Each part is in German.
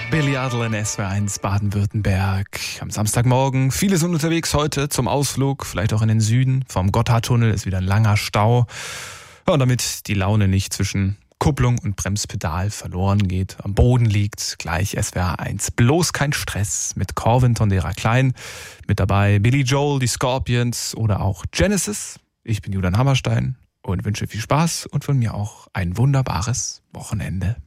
Billy Idol in SWR1 Baden-Württemberg. Am Samstagmorgen. Viele sind unterwegs heute zum Ausflug, vielleicht auch in den Süden. Vom Gotthardtunnel ist wieder ein langer Stau. Ja, und damit die Laune nicht zwischen Kupplung und Bremspedal verloren geht, am Boden liegt, gleich SWR1. Bloß kein Stress mit Corvin Tondera Klein. Mit dabei Billy Joel, die Scorpions oder auch Genesis. Ich bin Julian Hammerstein und wünsche viel Spaß und von mir auch ein wunderbares Wochenende.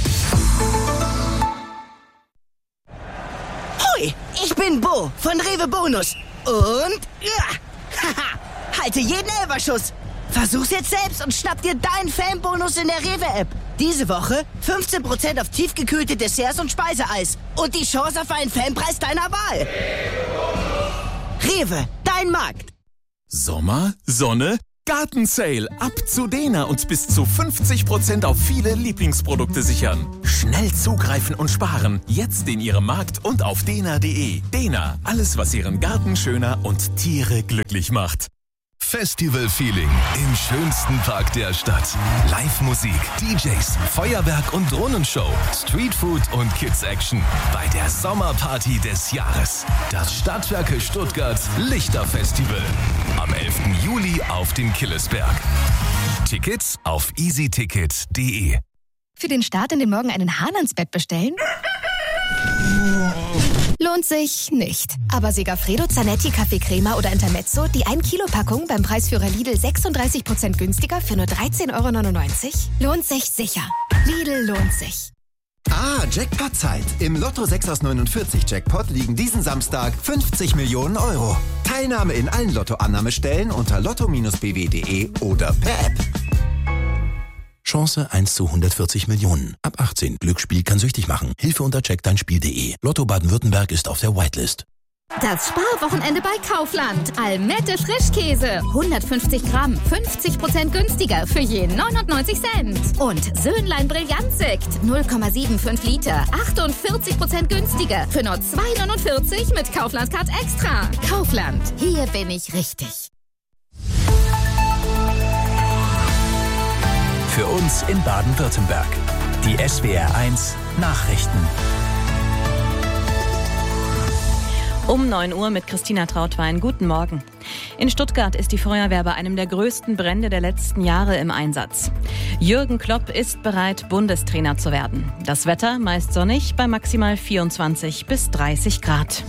Hoi, ich bin Bo von Rewe Bonus. Und halte jeden Elferschuss. Versuch's jetzt selbst und schnapp dir deinen Fanbonus in der Rewe-App. Diese Woche 15% auf tiefgekühlte Desserts und Speiseeis. Und die Chance auf einen Fanpreis deiner Wahl. Rewe, dein Markt. Sommer, Sonne, Gartensale. Ab zu Dena und bis zu 50% auf viele Lieblingsprodukte sichern. Schnell zugreifen und sparen. Jetzt in Ihrem Markt und auf dena.de. Dena, alles was Ihren Garten schöner und Tiere glücklich macht. Festival-Feeling im schönsten Park der Stadt. Live-Musik, DJs, Feuerwerk und Drohnenshow, Streetfood und Kids-Action bei der Sommerparty des Jahres. Das Stadtwerke Stuttgart Lichterfestival. Am 11. Juli auf dem Killesberg. Tickets auf easyticket.de. Für den Start in den Morgen einen Hahn ans Bett bestellen? Lohnt sich nicht. Aber Segafredo, Zanetti, Kaffee-Crema oder Intermezzo, die 1-Kilo-Packung beim Preisführer Lidl 36% günstiger für nur 13,99 €? Lohnt sich sicher. Lidl lohnt sich. Jackpot-Zeit. Im Lotto 6 aus 49 Jackpot liegen diesen Samstag 50 Millionen €. Teilnahme in allen Lottoannahmestellen unter lotto-bw.de oder per App. Chance 1 zu 140 Millionen. Ab 18. Glücksspiel kann süchtig machen. Hilfe unter checkdeinspiel.de. Lotto Baden-Württemberg ist auf der Whitelist. Das Sparwochenende bei Kaufland. Almette Frischkäse. 150 Gramm. 50% günstiger für je 99 Cent. Und Söhnlein Brillantsekt. 0,75 Liter. 48% günstiger für nur 2,49 mit Kaufland-Card Extra. Kaufland. Hier bin ich richtig. Für uns in Baden-Württemberg. Die SWR1 Nachrichten. Um 9 Uhr mit Christina Trautwein. Guten Morgen. In Stuttgart ist die Feuerwehr bei einem der größten Brände der letzten Jahre im Einsatz. Jürgen Klopp ist bereit, Bundestrainer zu werden. Das Wetter meist sonnig bei maximal 24 bis 30 Grad.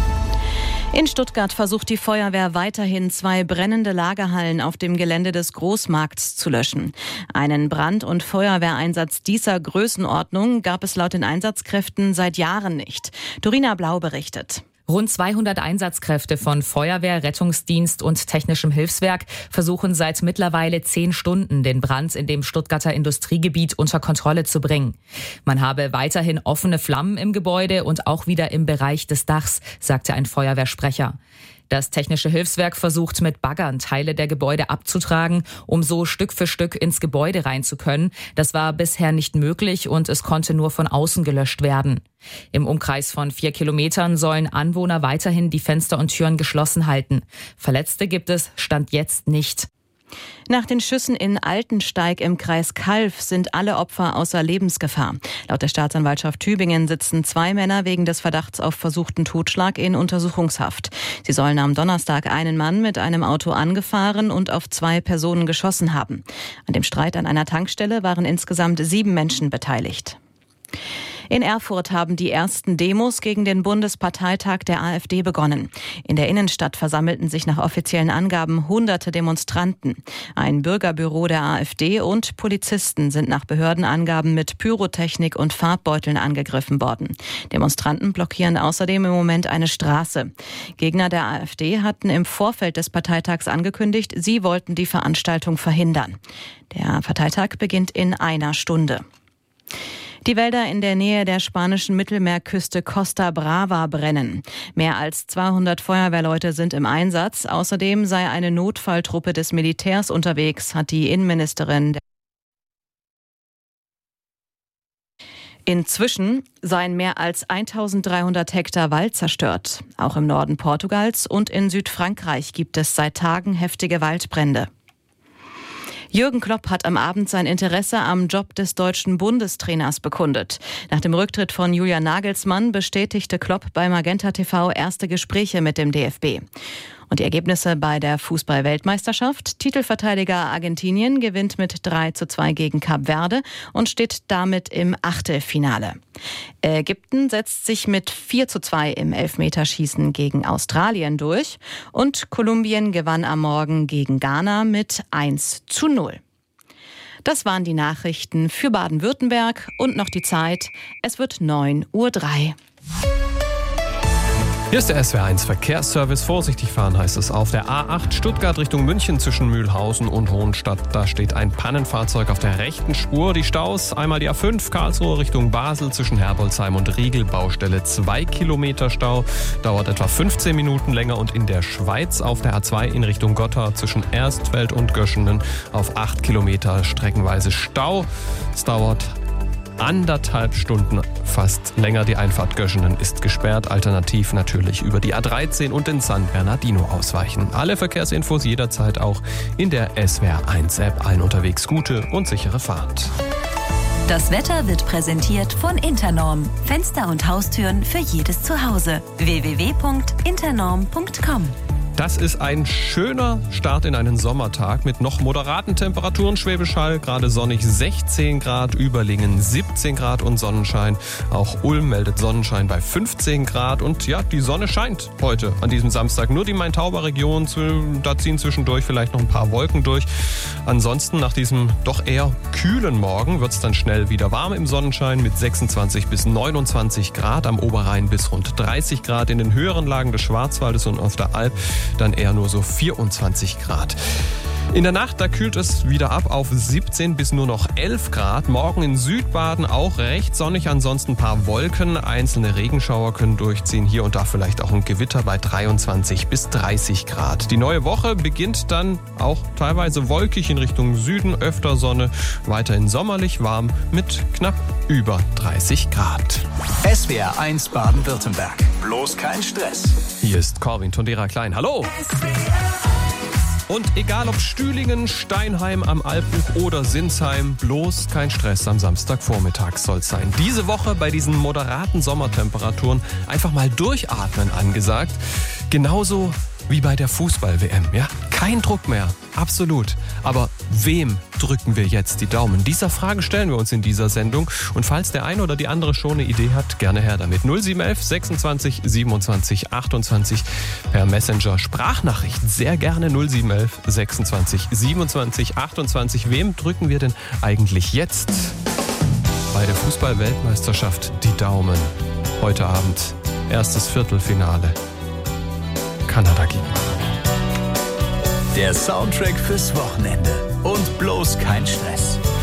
In Stuttgart versucht die Feuerwehr weiterhin 2 brennende Lagerhallen auf dem Gelände des Großmarkts zu löschen. Einen Brand- und Feuerwehreinsatz dieser Größenordnung gab es laut den Einsatzkräften seit Jahren nicht. Dorina Blau berichtet. Rund 200 Einsatzkräfte von Feuerwehr, Rettungsdienst und Technischem Hilfswerk versuchen seit mittlerweile 10 Stunden, den Brand in dem Stuttgarter Industriegebiet unter Kontrolle zu bringen. Man habe weiterhin offene Flammen im Gebäude und auch wieder im Bereich des Dachs, sagte ein Feuerwehrsprecher. Das Technische Hilfswerk versucht mit Baggern Teile der Gebäude abzutragen, um so Stück für Stück ins Gebäude rein zu können. Das war bisher nicht möglich und es konnte nur von außen gelöscht werden. Im Umkreis von 4 Kilometern sollen Anwohner weiterhin die Fenster und Türen geschlossen halten. Verletzte gibt es Stand jetzt nicht. Nach den Schüssen in Altensteig im Kreis Calw sind alle Opfer außer Lebensgefahr. Laut der Staatsanwaltschaft Tübingen sitzen 2 Männer wegen des Verdachts auf versuchten Totschlag in Untersuchungshaft. Sie sollen am Donnerstag einen Mann mit einem Auto angefahren und auf 2 Personen geschossen haben. An dem Streit an einer Tankstelle waren insgesamt 7 Menschen beteiligt. In Erfurt haben die ersten Demos gegen den Bundesparteitag der AfD begonnen. In der Innenstadt versammelten sich nach offiziellen Angaben hunderte Demonstranten. Ein Bürgerbüro der AfD und Polizisten sind nach Behördenangaben mit Pyrotechnik und Farbbeuteln angegriffen worden. Demonstranten blockieren außerdem im Moment eine Straße. Gegner der AfD hatten im Vorfeld des Parteitags angekündigt, sie wollten die Veranstaltung verhindern. Der Parteitag beginnt in einer Stunde. Die Wälder in der Nähe der spanischen Mittelmeerküste Costa Brava brennen. Mehr als 200 Feuerwehrleute sind im Einsatz. Außerdem sei eine Notfalltruppe des Militärs unterwegs, hat die Innenministerin. Inzwischen seien mehr als 1300 Hektar Wald zerstört. Auch im Norden Portugals und in Südfrankreich gibt es seit Tagen heftige Waldbrände. Jürgen Klopp hat am Abend sein Interesse am Job des deutschen Bundestrainers bekundet. Nach dem Rücktritt von Julian Nagelsmann bestätigte Klopp bei Magenta TV erste Gespräche mit dem DFB. Und die Ergebnisse bei der Fußball-Weltmeisterschaft. Titelverteidiger Argentinien gewinnt mit 3:2 gegen Kap Verde und steht damit im Achtelfinale. Ägypten setzt sich mit 4:2 im Elfmeterschießen gegen Australien durch. Und Kolumbien gewann am Morgen gegen Ghana mit 1:0. Das waren die Nachrichten für Baden-Württemberg und noch die Zeit. Es wird 9:03 Uhr. Hier ist der SWR1 Verkehrsservice. Vorsichtig fahren heißt es auf der A8 Stuttgart Richtung München zwischen Mühlhausen und Hohenstadt. Da steht ein Pannenfahrzeug auf der rechten Spur. Die Staus, einmal die A5 Karlsruhe Richtung Basel zwischen Herbolzheim und Riegel. Baustelle 2 Kilometer Stau. Dauert etwa 15 Minuten länger. Und in der Schweiz auf der A2 in Richtung Gotha zwischen Erstfeld und Göschenen auf 8 Kilometer streckenweise Stau. Es dauert 1,5 Stunden fast länger. Die Einfahrt Göschenen ist gesperrt. Alternativ natürlich über die A13 und den San Bernardino ausweichen. Alle Verkehrsinfos jederzeit auch in der SWR1-App. Allen unterwegs gute und sichere Fahrt. Das Wetter wird präsentiert von Internorm. Fenster und Haustüren für jedes Zuhause. www.internorm.com. Das ist ein schöner Start in einen Sommertag mit noch moderaten Temperaturen. Schwäbisch Hall gerade sonnig 16 Grad, Überlingen 17 Grad und Sonnenschein. Auch Ulm meldet Sonnenschein bei 15 Grad. Und ja, die Sonne scheint heute an diesem Samstag. Nur die Main-Tauber-Region, da ziehen zwischendurch vielleicht noch ein paar Wolken durch. Ansonsten nach diesem doch eher kühlen Morgen wird es dann schnell wieder warm im Sonnenschein mit 26 bis 29 Grad. Am Oberrhein bis rund 30 Grad. In den höheren Lagen des Schwarzwaldes und auf der Alp dann eher nur so 24 Grad. In der Nacht, da kühlt es wieder ab auf 17 bis nur noch 11 Grad. Morgen in Südbaden auch recht sonnig, ansonsten ein paar Wolken. Einzelne Regenschauer können durchziehen. Hier und da vielleicht auch ein Gewitter bei 23 bis 30 Grad. Die neue Woche beginnt dann auch teilweise wolkig in Richtung Süden. Öfter Sonne, weiterhin sommerlich warm mit knapp über 30 Grad. SWR1 Baden-Württemberg. Bloß kein Stress. Hier ist Corwin Tondera Klein. Hallo! Und egal ob Stühlingen, Steinheim am Alpbuch oder Sinsheim, bloß kein Stress am Samstagvormittag soll's sein. Diese Woche bei diesen moderaten Sommertemperaturen einfach mal durchatmen angesagt. Genauso wie bei der Fußball-WM, ja? Kein Druck mehr, absolut. Aber wem drücken wir jetzt die Daumen? Dieser Frage stellen wir uns in dieser Sendung. Und falls der eine oder die andere schon eine Idee hat, gerne her damit. 0711 26 27 28 per Messenger Sprachnachricht. Sehr gerne 0711 26 27 28. Wem drücken wir denn eigentlich jetzt bei der Fußball-Weltmeisterschaft die Daumen? Heute Abend erstes Viertelfinale. Kanada gegen. Der Soundtrack fürs Wochenende. Und bloß kein Stress.